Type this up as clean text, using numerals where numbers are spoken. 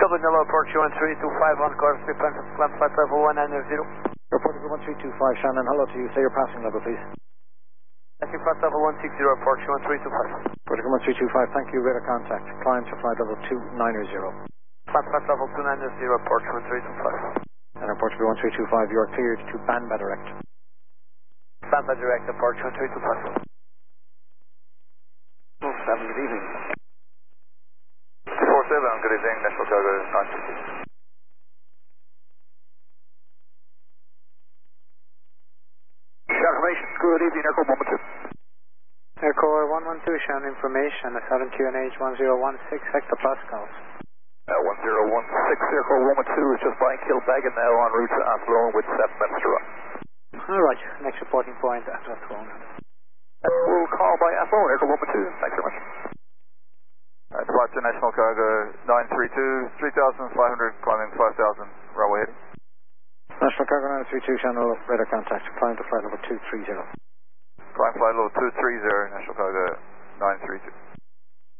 Dublin Yellow, approach 1325 on course, climb flight level 190. Report 1325, Shannon, hello to you. Say your passing level, please. Passing flight level 160, approach 1325. Report 1325, thank you. Radar contact. Climb to flight level 290. Climb flight level 290, approach 1325. And report 1325, you are cleared to Banba Direct. Banba Direct, approach 1325. 7, good evening. 247, good evening, National Cargo 960. Confirmation, good evening, Aircore 112. Aircore 112, shown information, 7QNH 1016 hectopascals. 1016, Aircore 112 is just buying Kilbeggan now en route to Athlone with 7 minutes to run. Alright, next reporting point at Athlone. We'll call by Athlone, Aircore 112, thanks very much. Departure National Cargo 932, 3,500, climbing 5,000, runway heading. National Cargo 932, channel radar contact. Climb to flight level 230. Climb flight level 230, National Cargo 932.